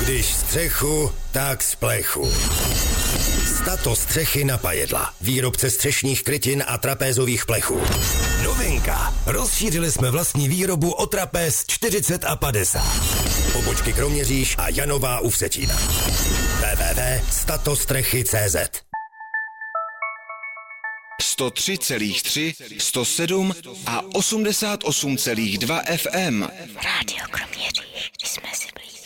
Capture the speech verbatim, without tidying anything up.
Když střechu, tak z plechu. Stato střechy na pajedla. Výrobce střešních krytin a trapézových plechů. Novinka. Rozšířili jsme vlastní výrobu o trapéz čtyřicet a padesát. Pobočky Kroměříž a Janová u Vsetína. w w w tečka statostrechy tečka cé zet. sto tři celá tři, sto sedm a osmdesát osm celá dva F M. Rádio Kroměříž.